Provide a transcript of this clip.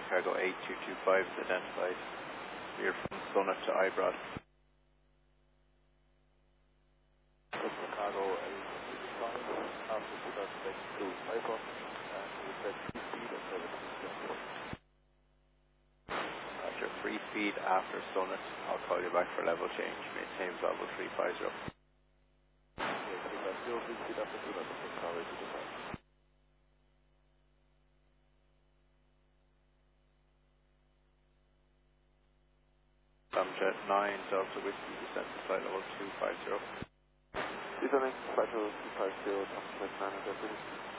cargo 8225 is identified. Clear from Summit to Ibrod. Cargo 8225 after 2002 Ibrod, and we said free speed and service. After free speed after Summit, I'll call you back for level change. Maintain level 350. Okay, 350, free speed after 2002 cargo 8225. Jet 9 Delta Whiskey, descent to flight level 250. Descending flight level 250, Tomjet 9 Delta Whiskey.